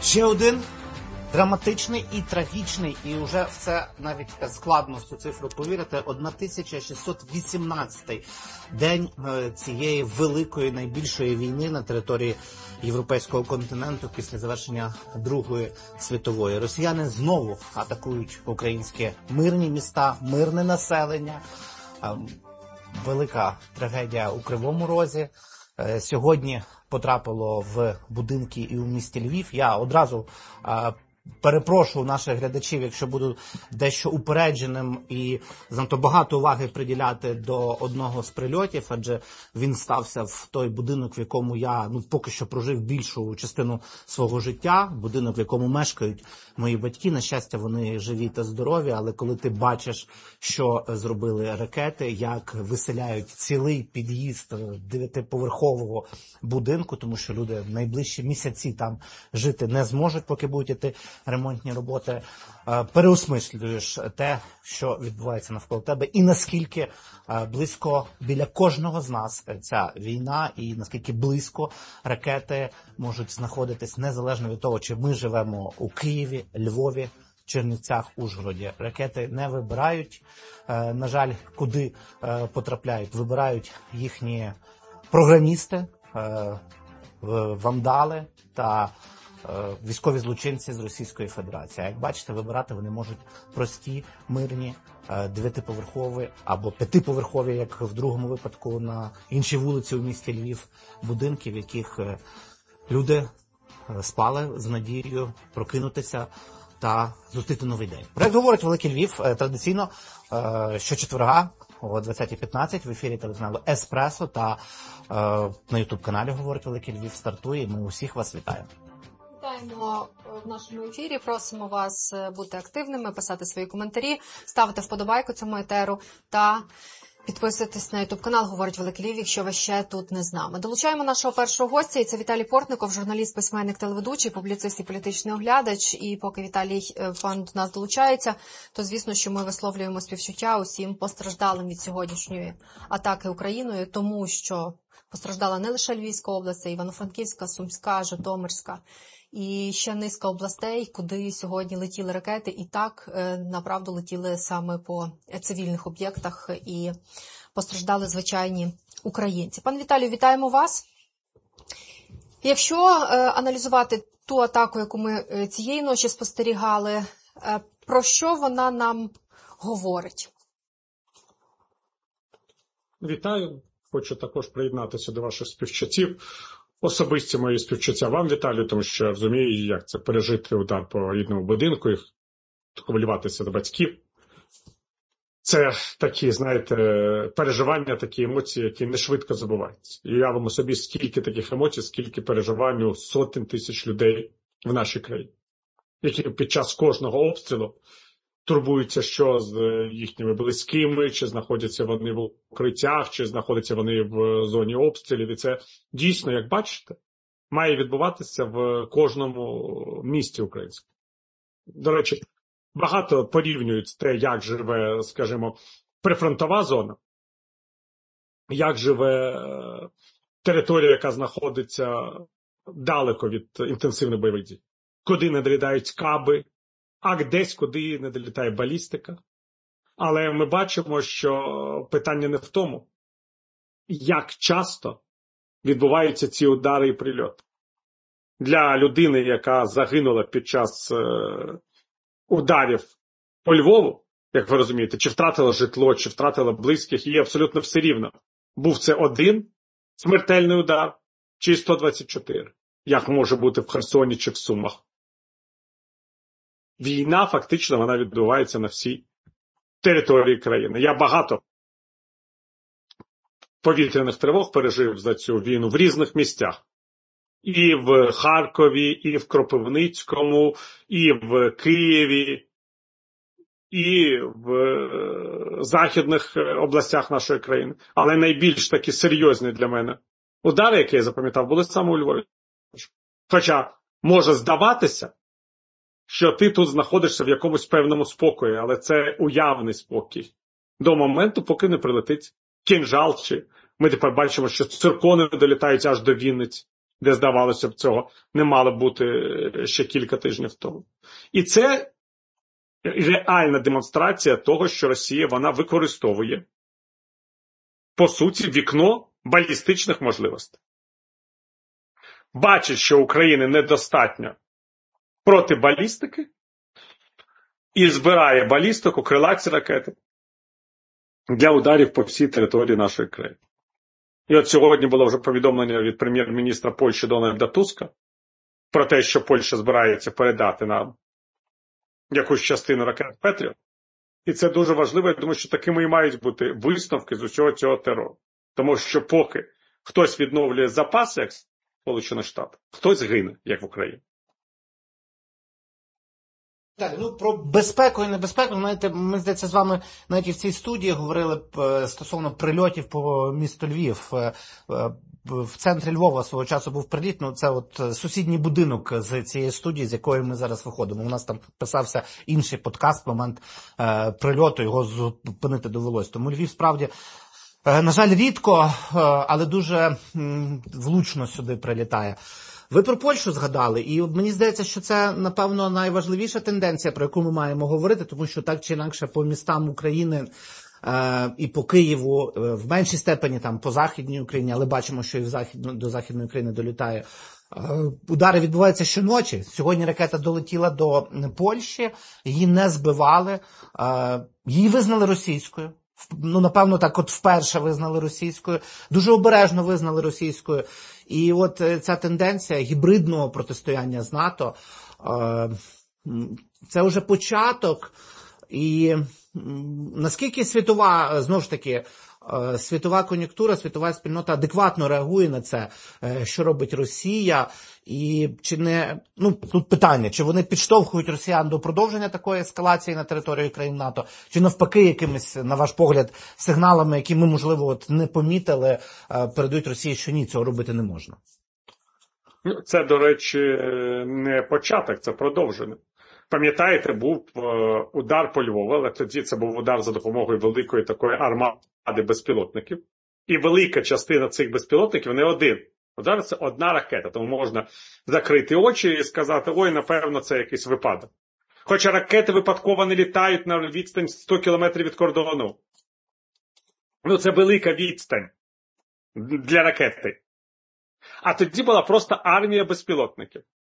Ще один драматичний і трагічний, і вже в це навіть складно в цю цифру повірити, 1618-й день цієї великої, найбільшої війни на території європейського континенту після завершення Другої світової. Росіяни знову атакують українські мирні міста, мирне населення. Велика трагедія у Кривому Розі. Сьогодні потрапило в будинки і у місті Львів. Я одразу перепрошую наших глядачів, якщо буду дещо упередженим і занадто багато уваги приділяти до одного з прильотів, адже він стався в той будинок, в якому я поки що прожив більшу частину свого життя, будинок, в якому мешкають мої батьки. На щастя, вони живі та здорові, але коли ти бачиш, що зробили ракети, як виселяють цілий під'їзд 9-поверхового будинку, тому що люди найближчі місяці там жити не зможуть, поки будуть іти ремонтні роботи, переосмислюєш те, що відбувається навколо тебе, і наскільки близько біля кожного з нас ця війна, і наскільки близько ракети можуть знаходитись, незалежно від того, чи ми живемо у Києві, Львові, Чернівцях, Ужгороді. Ракети не вибирають, на жаль, куди потрапляють. Вибирають їхні програмісти, вандали та військові злочинці з Російської Федерації. А як бачите, вибирати вони можуть прості, мирні, 9-поверхові або 5-поверхові, як в другому випадку на іншій вулиці у місті Львів, будинки, в яких люди спали з надією прокинутися та зустріти новий день. Проект «Говорить Великий Львів» традиційно щочетверга о 20:15 в ефірі телеканалу «Еспресо» та на ютуб-каналі «Говорить Великий Львів» стартує. Ми усіх вас вітаємо. Вітаємо в нашому ефірі, просимо вас бути активними, писати свої коментарі, ставити вподобайку цьому етеру та підписуйтесь на ютуб-канал «Говорить Великий Львів», якщо ви ще тут не з нами. Долучаємо нашого першого гостя, і це Віталій Портников, журналіст, письменник, телеведучий, публіцист і політичний оглядач. І поки Віталій пан до нас долучається, то звісно, що ми висловлюємо співчуття усім постраждалим від сьогоднішньої атаки Україною, тому що постраждала не лише Львівська область, а й Івано-Франківська, Сумська, Житомирська і ще низка областей, куди сьогодні летіли ракети, і так, направду, летіли саме по цивільних об'єктах і постраждали звичайні українці. Пан Віталію, вітаємо вас. Якщо аналізувати ту атаку, яку ми цієї ночі спостерігали, про що вона нам говорить? Вітаю. Хочу також приєднатися до ваших співчуттів. Особисті мої співчуття вам, Віталію, тому що я розумію, як це пережити удар по рідному будинку, і хвилюватися до батьків. Це такі, знаєте, переживання, такі емоції, які не швидко забуваються. І уявимо собі, скільки таких емоцій, скільки переживань у сотень тисяч людей в нашій країні, які під час кожного обстрілу турбуються, що з їхніми близькими, чи знаходяться вони в укриттях, чи знаходяться вони в зоні обстрілів. І це дійсно, як бачите, має відбуватися в кожному місті українському. До речі, багато порівнюють те, як живе, скажімо, прифронтова зона, як живе територія, яка знаходиться далеко від інтенсивних бойових дій, куди не долітають каби, а десь, куди не долітає балістика. Але ми бачимо, що питання не в тому, як часто відбуваються ці удари і прильоти. Для людини, яка загинула під час ударів по Львову, як ви розумієте, чи втратила житло, чи втратила близьких, їй абсолютно все рівно. Був це один смертельний удар, чи 124, як може бути в Херсоні чи в Сумах. Війна, фактично, вона відбувається на всій території країни. Я багато повітряних тривог пережив за цю війну в різних місцях. І в Харкові, і в Кропивницькому, і в Києві, і в західних областях нашої країни. Але найбільш такі серйозні для мене удари, які я запам'ятав, були саме у Львові. Хоча може здаватися, що ти тут знаходишся в якомусь певному спокої, але це уявний спокій. До моменту, поки не прилетить кінжал, чи ми тепер бачимо, що циркони долітають аж до Вінниці. де, здавалося б, цього не мало бути ще кілька тижнів тому. І це реальна демонстрація того, що Росія, вона використовує, по суті, вікно балістичних можливостей. Бачить, що України недостатньо проти балістики, і збирає балістику, крилаті ракети для ударів по всій території нашої країни. І от сьогодні було вже повідомлення від прем'єр-міністра Польщі Дональда Туска про те, що Польща збирається передати нам якусь частину ракет Петріот. І це дуже важливо, я думаю, що такими і мають бути висновки з усього цього терору. Тому що поки хтось відновлює запаси, як Сполучених Штатів, хтось гине, як в Україні. Так, ну про безпеку і небезпеку, знаєте, ми, здається, з вами навіть і в цій студії говорили стосовно прильотів по місту Львів. В центрі Львова свого часу був приліт, ну це от сусідній будинок з цієї студії, з якої ми зараз виходимо. У нас там писався інший подкаст в момент прильоту, його зупинити довелось. Тому Львів справді, на жаль, рідко, але дуже влучно сюди прилітає. Ви про Польщу згадали, і мені здається, що це, напевно, найважливіша тенденція, про яку ми маємо говорити, тому що так чи інакше по містам України і по Києву, в меншій степені там по Західній Україні, але бачимо, що і до Західної України долітає. Удари відбуваються щоночі. Сьогодні ракета долетіла до Польщі, її не збивали, її визнали російською. Ну, напевно, так от вперше визнали російською, дуже обережно визнали російською. І от ця тенденція гібридного протистояння з НАТО, це вже початок. І наскільки світова, знову ж таки, світова кон'юнктура, світова спільнота адекватно реагує на це, що робить Росія, і чи не, ну, тут питання, чи вони підштовхують росіян до продовження такої ескалації на території країн НАТО, чи навпаки якимись, на ваш погляд, сигналами, які ми, можливо, от не помітили, передають Росії, що ні, цього робити не можна? Це, до речі, не початок, це продовження. Пам'ятаєте, був удар по Львову, але тоді це був удар за допомогою великої такої армади безпілотників. І велика частина цих безпілотників не один. Удар – це одна ракета, тому можна закрити очі і сказати, ой, напевно, це якийсь випадок. Хоча ракети випадково не літають на відстань 100 кілометрів від кордону. Ну, це велика відстань для ракети. А тоді була просто армія безпілотників.